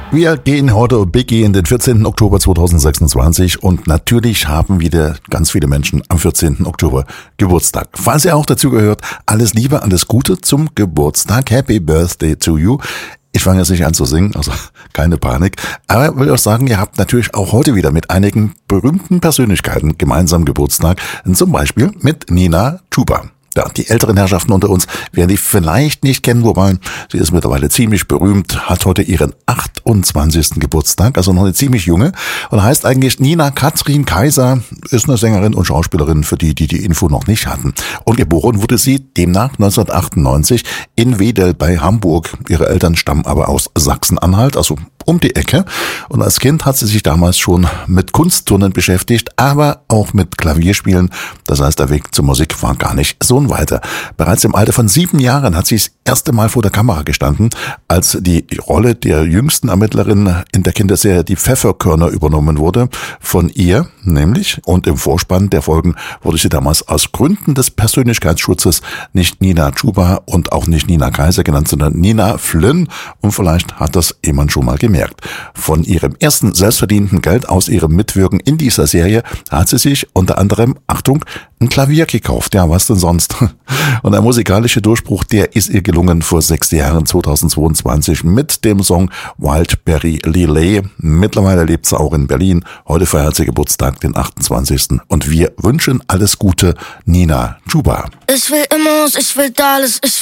Wir gehen heute Biggie in den 14. Oktober 2026 und natürlich haben wieder ganz viele Menschen am 14. Oktober Geburtstag. Falls ihr auch dazu gehört, alles Liebe, alles Gute zum Geburtstag. Happy Birthday to you. Ich fange jetzt nicht an zu singen, also keine Panik. Aber ich will euch sagen, ihr habt natürlich auch heute wieder mit einigen berühmten Persönlichkeiten gemeinsam Geburtstag. Zum Beispiel mit Nina Chuba. Ja, die älteren Herrschaften unter uns werden die vielleicht nicht kennen, wobei sie ist mittlerweile ziemlich berühmt, hat heute ihren 28. Geburtstag, also noch eine ziemlich junge und heißt eigentlich Nina Katrin Kaiser, ist eine Sängerin und Schauspielerin, für die die Info noch nicht hatten. Und geboren wurde sie demnach 1998 in Wedel bei Hamburg. Ihre Eltern stammen aber aus Sachsen-Anhalt, also um die Ecke. Und als Kind hat sie sich damals schon mit Kunstturnen beschäftigt, aber auch mit Klavierspielen. Das heißt, der Weg zur Musik war gar nicht so ein weiter. Bereits im Alter von 7 Jahren hat sie das erste Mal vor der Kamera gestanden, als die Rolle der jüngsten Ermittlerin in der Kinderserie Die Pfefferkörner übernommen wurde von ihr, nämlich. Und im Vorspann der Folgen wurde sie damals aus Gründen des Persönlichkeitsschutzes nicht Nina Chuba und auch nicht Nina Kaiser genannt, sondern Nina Flynn. Und vielleicht hat das jemand schon mal gemerkt. Von ihrem ersten selbstverdienten Geld aus ihrem Mitwirken in dieser Serie hat sie sich unter anderem, Achtung, ein Klavier gekauft. Ja, was denn sonst? Und der musikalische Durchbruch, der ist ihr gelungen vor 6 Jahren, 2022, mit dem Song Wildberry Lillet. Mittlerweile lebt sie auch in Berlin. Heute feiert sie Geburtstag, den 28. Und wir wünschen alles Gute, Nina Chuba. Ich will Immos, ich will alles, ich